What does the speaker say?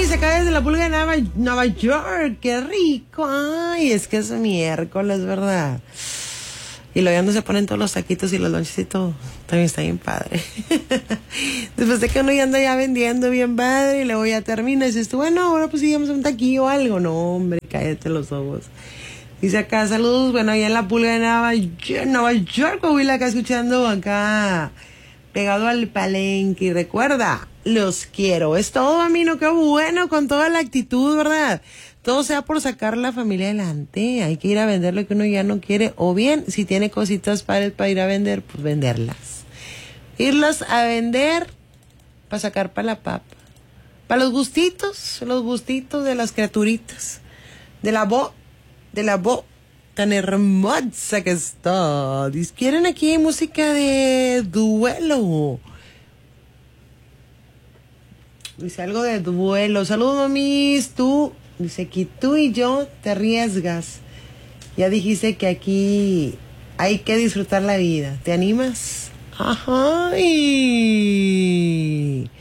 dice acá desde la Pulga de Nueva York. ¡Qué rico! Ay, es que es miércoles, ¿verdad? Y luego ya no se ponen todos los taquitos y los lonches y todo. También está bien padre. Después de que uno ya anda ya vendiendo bien padre y luego ya termina y dices tú, bueno, ahora pues sigamos un taquillo o algo. No, hombre, cállate los ojos. Dice acá, saludos, bueno, allá en la Pulga de Nueva York, Coahuila, acá escuchando acá, pegado al palenque. Y recuerda, los quiero. Es todo, amino, qué bueno, con toda la actitud, ¿verdad? Todo sea por sacar la familia adelante. Hay que ir a vender lo que uno ya no quiere. O bien, si tiene cositas para ir a vender, pues venderlas. Irlas a vender para sacar para la papa. Para los gustitos de las criaturitas. De la voz tan hermosa que está. ¿Quieren aquí música de duelo? Dice algo de duelo. Saludos, mamis. Dice que tú y yo te arriesgas. Ya dijiste que aquí hay que disfrutar la vida. ¿Te animas? Ajá.